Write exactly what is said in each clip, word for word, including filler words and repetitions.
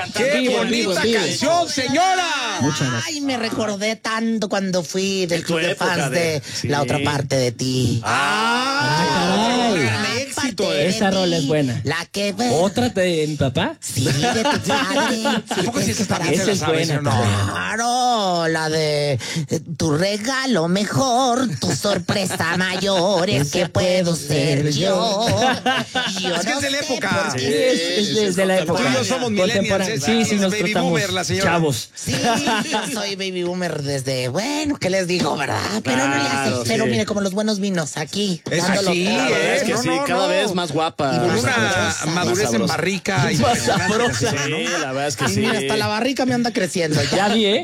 cantando. ¡Qué bonita canción, señora! Muchas gracias. Ay, me recordé tanto cuando fui del club de fans de, de sí. La otra parte de ti. ¡Ah! Ay, gran éxito! Esa rola es buena. La que ve. ¿Otra de mi papá? Sí, de tu padre. ¿A poco sí esa también se la es sabes? buena. No. Claro, la de tu regalo mejor, tu sorpresa mayor es que puedo ser yo. Yo es que no es de la sé época. por Sí, qué. es, es de, es de la época. Tú y yo somos millennials. ¿eh? Sí, sí, nos baby tratamos boomer, la señora. chavos. Sí, yo soy baby boomer desde, bueno, ¿qué les digo, verdad? Pero Claro, no le hace, sí. pero mire, como los buenos vinos, aquí. Es dándolo así, todo. ¿eh? La verdad es que No, sí, no, cada no. vez más guapa. Y Con más una sabrosa, madurez más en sabrosa. barrica. Más impresionante, sabrosa. ¿no? Sí, la verdad es que Y sí. mira, hasta la barrica me anda creciendo. Ya vi, ¿eh?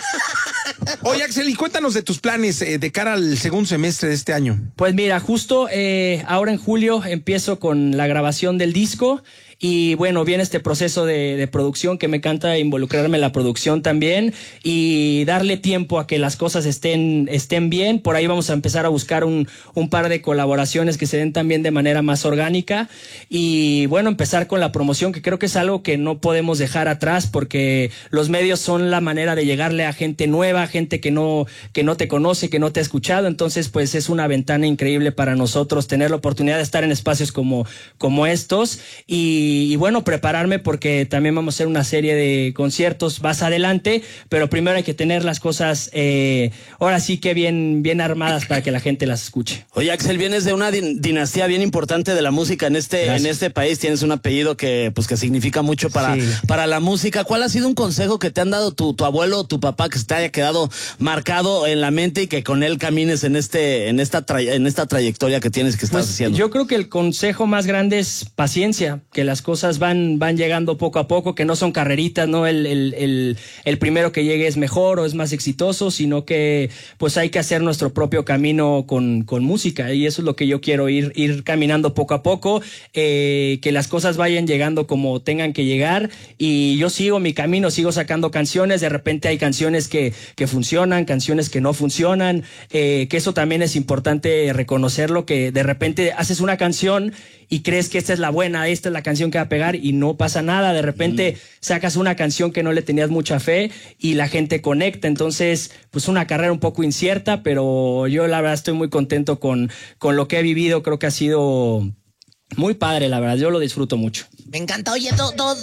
Oye, Axel, y cuéntanos de tus planes eh, de cara al segundo semestre de este año. Pues mira, justo eh, ahora en julio empiezo con la grabación del disco. Y bueno, viene este proceso de, de producción que me encanta involucrarme en la producción también y darle tiempo a que las cosas estén, estén bien. Por ahí vamos a empezar a buscar un, un par de colaboraciones que se den también de manera más orgánica. Y bueno, empezar con la promoción, que creo que es algo que no podemos dejar atrás porque los medios son la manera de llegarle a gente nueva, gente que no, que no te conoce, que no te ha escuchado. Entonces, pues es una ventana increíble para nosotros tener la oportunidad de estar en espacios como, como estos. Y Y, y bueno, prepararme porque también vamos a hacer una serie de conciertos más adelante, pero primero hay que tener las cosas eh, ahora sí que bien, bien armadas para que la gente las escuche. Oye, Axel, vienes de una din dinastía bien importante de la música en este, en este país. Tienes un apellido que, pues, que significa mucho para, Sí. para la música. ¿Cuál ha sido un consejo que te han dado tu, tu abuelo o tu papá que se te haya quedado marcado en la mente y que con él camines en este, en esta, en esta trayectoria que tienes que estás Pues, haciendo? yo creo que el consejo más grande es paciencia, que las cosas van, van llegando poco a poco, que no son carreritas, no el, el, el, el primero que llegue es mejor o es más exitoso, sino que pues hay que hacer nuestro propio camino con, con música, y eso es lo que yo quiero, ir, ir caminando poco a poco, eh, que las cosas vayan llegando como tengan que llegar, y yo sigo mi camino, sigo sacando canciones. De repente hay canciones que, que funcionan, canciones que no funcionan, eh, que eso también es importante reconocerlo, que de repente haces una canción y crees que esta es la buena, esta es la canción que va a pegar, y no pasa nada. De repente mm. sacas una canción que no le tenías mucha fe y la gente conecta. Entonces, pues una carrera un poco incierta, pero yo la verdad estoy muy contento con, con lo que he vivido. Creo que ha sido muy padre, la verdad. Yo lo disfruto mucho. Me encanta. Oye, todo...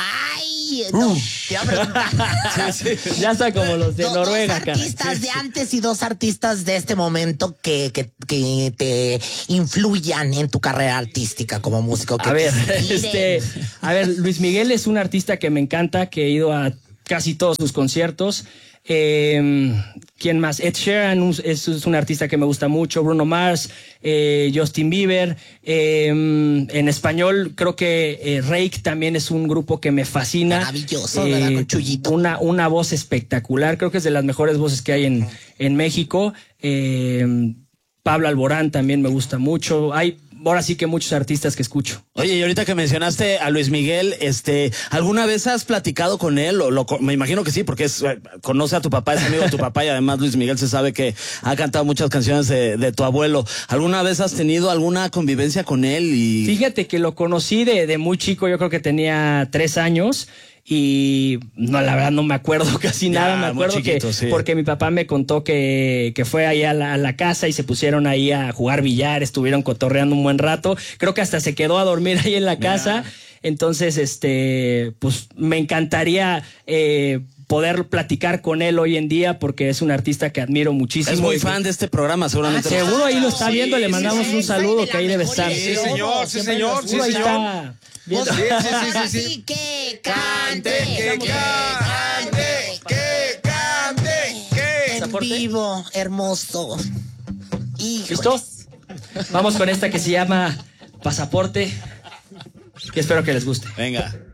Ay, no, Uh. te iba a preguntar. Sí, sí. Ya está como los de Do, Noruega. Dos artistas sí, de sí. antes y dos artistas de este momento que, que, que te influyan en tu carrera artística como músico. Que A ver, te este, a ver, Luis Miguel es un artista que me encanta, que he ido a casi todos sus conciertos. Eh, ¿Quién más? Ed Sheeran es, es un artista que me gusta mucho. Bruno Mars, eh, Justin Bieber. Eh, en español creo que eh, Reik también es un grupo que me fascina. Maravilloso, eh, ¿verdad? Con Chuyito. Una, una voz espectacular. Creo que es de las mejores voces que hay en, en México. Eh, Pablo Alborán también me gusta mucho. Hay ahora sí que muchos artistas que escucho. Oye, y ahorita que mencionaste a Luis Miguel, este, ¿alguna vez has platicado con él? O lo, me imagino que sí, porque es, conoce a tu papá, es amigo de tu papá, y además Luis Miguel se sabe que ha cantado muchas canciones de, de tu abuelo. ¿Alguna vez has tenido alguna convivencia con él? Y... Fíjate que lo conocí de, de muy chico, yo creo que tenía tres años. Y no, la verdad no me acuerdo casi ya, nada. Me acuerdo chiquito, que sí. Porque mi papá me contó que, que fue ahí a la, a la casa y se pusieron ahí a jugar billar, estuvieron cotorreando un buen rato. Creo que hasta se quedó a dormir ahí en la casa. Ya. Entonces, este, pues me encantaría eh, poder platicar con él hoy en día, porque es un artista que admiro muchísimo. Es muy fan de este programa, seguramente. Ah, seguro ahí lo está viendo, sí, le mandamos sí, un saludo, sí, que ahí debe estar. Sí, señor, sí, señor, sí, señor. Está Sí, sí, sí, sí, sí. Que cante, que cante, que cante, que en vivo, hermoso. Híjoles. ¿Listo? Vamos con esta que se llama Pasaporte, que espero que les guste. Venga.